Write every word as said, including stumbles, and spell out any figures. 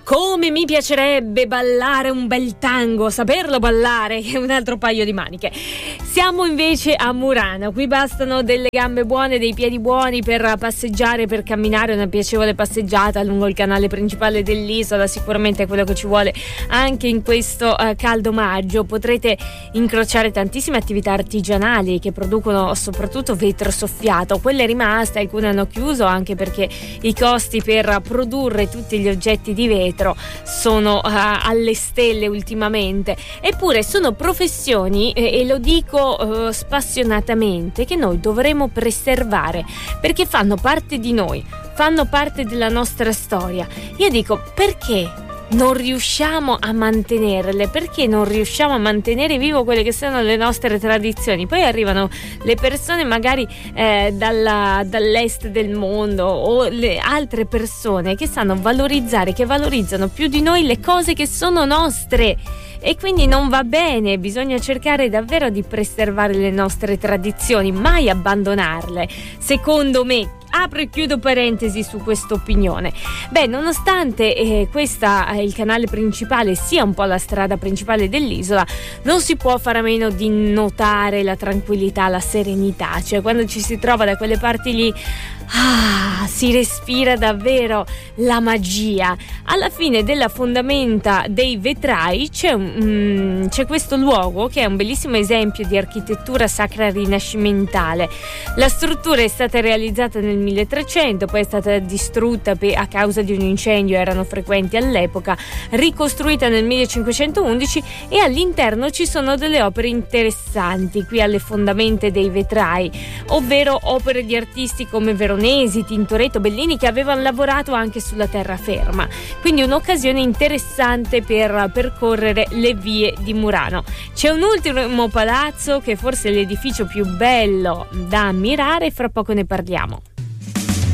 Come mi piacerebbe ballare un bel tango, saperlo ballare, che è un altro paio di maniche. Siamo invece a Murano, qui bastano delle gambe buone, dei piedi buoni per passeggiare, per camminare, una piacevole passeggiata lungo il canale principale dell'isola, sicuramente è quello che ci vuole anche in questo uh, caldo maggio. Potrete incrociare tantissime attività artigianali che producono soprattutto vetro soffiato, quelle rimaste, alcune hanno chiuso anche perché i costi per produrre tutti gli oggetti di vetro sono uh, alle stelle ultimamente. Eppure sono professioni, eh, e lo dico uh, spassionatamente, che noi dovremo preservare perché fanno parte di noi, fanno parte della nostra storia. Io dico, perché non riusciamo a mantenerle? Perché non riusciamo a mantenere vivo quelle che sono le nostre tradizioni? Poi arrivano le persone magari eh, dalla, dall'est del mondo o le altre persone che sanno valorizzare, che valorizzano più di noi le cose che sono nostre. E quindi non va bene, bisogna cercare davvero di preservare le nostre tradizioni, mai abbandonarle, secondo me. Apro e chiudo parentesi su questa opinione. Beh, nonostante eh, questa eh, il canale principale sia un po' la strada principale dell'isola, non si può fare a meno di notare la tranquillità, la serenità. Cioè, quando ci si trova da quelle parti lì, ah, si respira davvero la magia. Alla fine della fondamenta dei vetrai c'è, un, mm, c'è questo luogo che è un bellissimo esempio di architettura sacra rinascimentale. La struttura è stata realizzata nel milletrecento, poi è stata distrutta a causa di un incendio, erano frequenti all'epoca, ricostruita nel millecinquecentoundici, e all'interno ci sono delle opere interessanti qui alle fondamenta dei vetrai, ovvero opere di artisti come Veronesi, Tintoretto, Bellini, che avevano lavorato anche sulla terraferma. Quindi un'occasione interessante per percorrere le vie di Murano. C'è un ultimo palazzo che forse è l'edificio più bello da ammirare, fra poco ne parliamo.